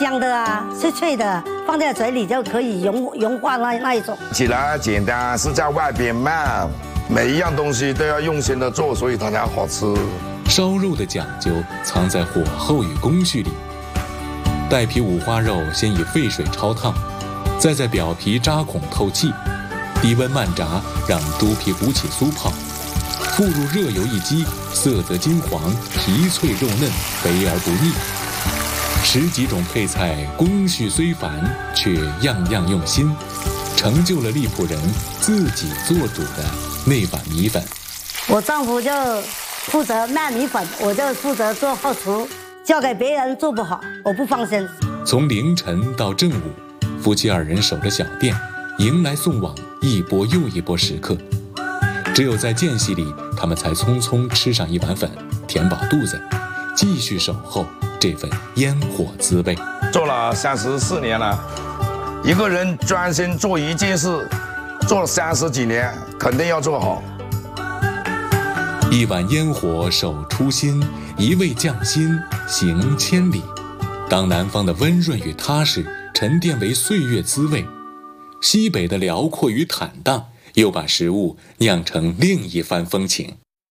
香的啊，脆脆的，放在嘴里就可以融化那一种。 起来简单，是在外边慢，每一样东西都要用心的做，所以它才好吃。 烧肉的讲究藏在火候与工序里。带皮五花肉先以沸水焯烫，再在表皮扎孔透气，低温慢炸，让猪皮鼓起酥泡。复入热油一激，色泽金黄，皮脆肉嫩，肥而不腻。10几种配菜，工序虽繁，却样样用心，成就了荔浦人自己做主的那碗米粉。 我丈夫就负责卖米粉，我就负责做后厨，交给别人做不好，我不放心。 从凌晨到正午，夫妻2人守着小店，迎来送往一波又一波食客。只有在间隙里，他们才匆匆吃上一碗粉，填饱肚子，继续守候这份烟火滋味。 做了34年了，一个人专心做一件事，做了30几年，肯定要做好。 一碗烟火守初心，一味匠心行千里。当南方的温润与踏实沉淀为岁月滋味，西北的辽阔与坦荡又把食物酿成另一番风情。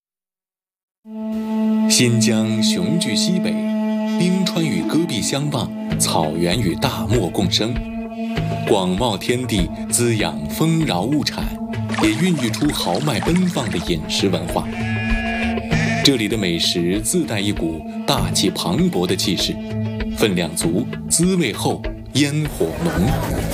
新疆雄踞西北，冰川与戈壁相望，草原与大漠共生，广袤天地滋养丰饶物产，也孕育出豪迈奔放的饮食文化。这里的美食自带一股大气磅礴的气势，分量足，滋味厚，烟火浓。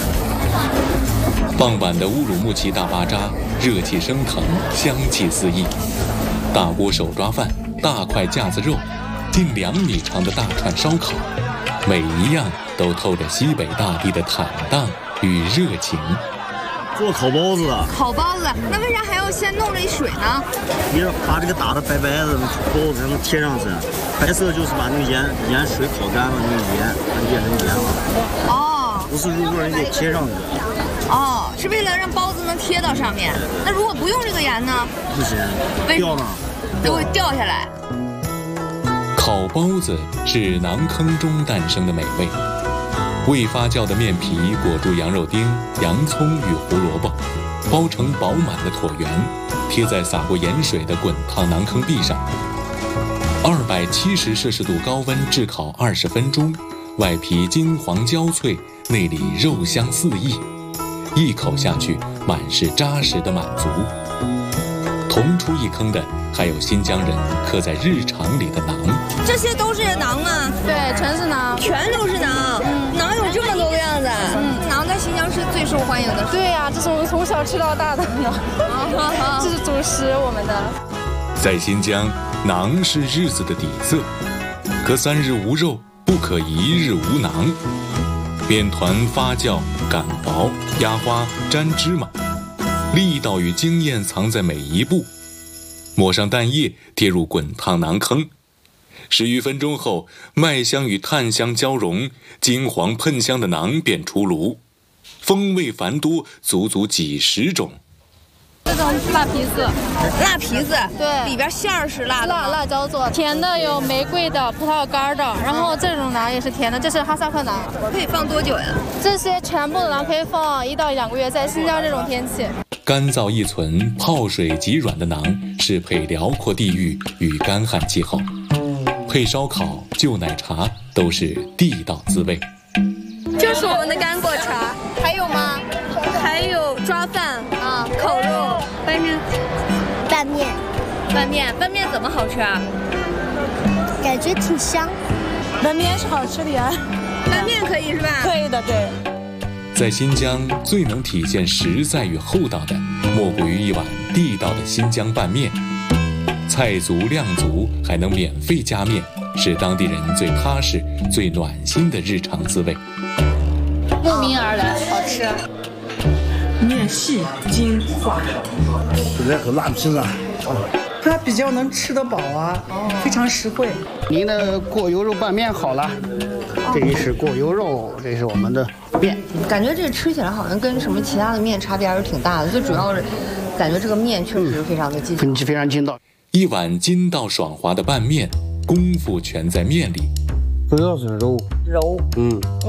傍晚的乌鲁木齐大巴扎，热气升腾，香气四溢。大锅手抓饭，大块架子肉，近2米长的大串烧烤，每一样都透着西北大地的坦荡与热情。 做烤包子啊！ 烤包子，那为啥还要先弄这一水呢？ 你是把这个打的白白的包子才能贴上去，白色就是把那个盐水烤干了，那个盐它变成盐了。哦，不是入味，你得贴上去。 哦，是为了让包子能贴到上面。那如果不用这个盐呢？ 不行，掉呢， 就会掉下来。 烤包子是馕坑中诞生的美味。未发酵的面皮裹住羊肉丁、洋葱与胡萝卜，包成饱满的椭圆，贴在洒过盐水的滚烫馕坑壁上。270摄氏度高温炙烤20分钟，外皮金黄焦脆，内里肉香四溢，一口下去，满是扎实的满足。同出一坑的还有新疆人刻在日常里的馕。 这些都是馕吗？ 对，全是馕， 全都是馕。馕有这么多个样子。馕在新疆是最受欢迎的。 对呀，这是我们从小吃到大的馕，这是主食我们的。 在新疆，馕是日子的底色，可3日无肉，不可1日无馕。扁团发酵、擀薄、压花、沾芝麻，力道与经验藏在每一步。抹上蛋液，贴入滚烫馕坑，10余分钟后，麦香与炭香交融，金黄喷香的馕便出炉，风味繁多，足足几10种。 这种辣皮子， 辣皮子， 对， 里边馅儿是辣的， 辣椒做的，甜的有玫瑰的、葡萄干的，然后这种馕也是甜的，这是哈萨克馕。 可以放多久呀？ 这些全部的馕可以放1到2个月，在新疆这种天气。 干燥易存、泡水即软的馕，适配辽阔地域与干旱气候，配烧烤、就奶茶都是地道滋味。 这是我们的干果茶，还有吗？还有抓饭啊，烤肉， 拌面， 拌面怎么好吃啊？ 感觉挺香。 拌面是好吃的呀， 拌面可以是吧？ 可以的，对。 在新疆，最能体现实在与厚道的，莫过于一碗地道的新疆拌面。菜足量足，还能免费加面，是当地人最踏实、最暖心的日常滋味。 慕名而来，好吃。 面细筋化， 这边很辣皮子， 它比较能吃得饱啊，非常实惠。 您的过油肉拌面好了，这是过油肉，这是我们的面。 感觉这吃起来好像跟什么其他的面差别还是挺大的，最主要是感觉这个面确实非常的筋道， 非常筋道。 一碗筋道爽滑的拌面，功夫全在面里。 主要是肉，